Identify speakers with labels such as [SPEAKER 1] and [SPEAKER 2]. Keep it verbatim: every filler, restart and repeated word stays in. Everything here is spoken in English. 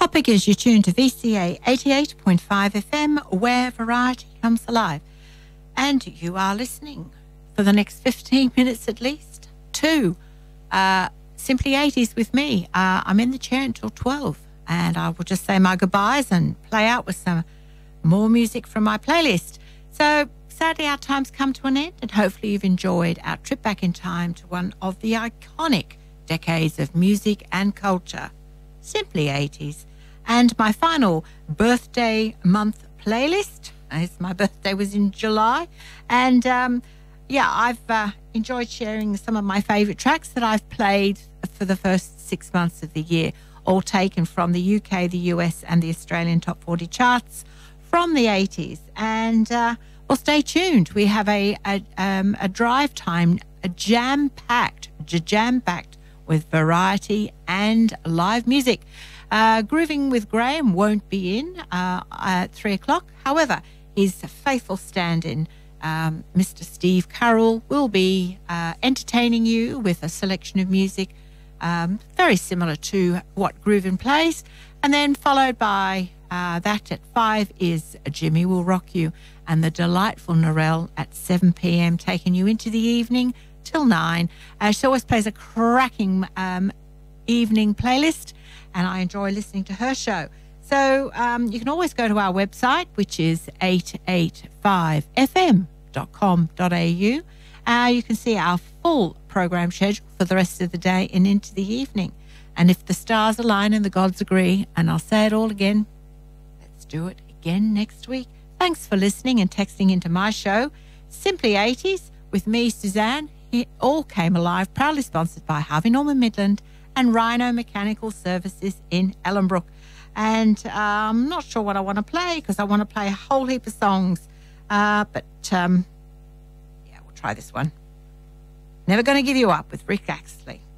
[SPEAKER 1] Topic is you're tuned to V C A eighty-eight point five F M, where variety comes alive. And you are listening for the next fifteen minutes at least to uh, Simply eighties with me. Uh, I'm in the chair until twelve, and I will just say my goodbyes and play out with some more music from my playlist. So sadly, our time's come to an end, and hopefully you've enjoyed our trip back in time to one of the iconic decades of music and culture, Simply eighties. And my final birthday month playlist, as my birthday was in July, and um, yeah, I've uh, enjoyed sharing some of my favourite tracks that I've played for the first six months of the year, all taken from the U K, the U S and the Australian top forty charts from the eighties. And uh, well, stay tuned. We have a a, um, a drive time, a jam-packed, jam-packed with variety and live music. Uh, Grooving with Graham won't be in uh, at three o'clock. However, his faithful stand-in, um, Mister Steve Carroll, will be uh, entertaining you with a selection of music um, very similar to what Groovin plays. And then followed by uh, that at five is Jimmy Will Rock You, and the delightful Narelle at seven p.m, taking you into the evening till nine. Uh, she always plays a cracking um, evening playlist, and I enjoy listening to her show. So um, you can always go to our website, which is eight eight five f m dot com dot a u. Uh, you can see our full program schedule for the rest of the day and into the evening. And if the stars align and the gods agree, and I'll say it all again, let's do it again next week. Thanks for listening and texting into my show, Simply eighties, with me, Suzanne. It all came alive, proudly sponsored by Harvey Norman Midland and Rhino Mechanical Services in Ellenbrook. And uh, I'm not sure what I want to play, because I want to play a whole heap of songs. Uh, but, um, yeah, we'll try this one. Never Gonna Give You Up with Rick Astley.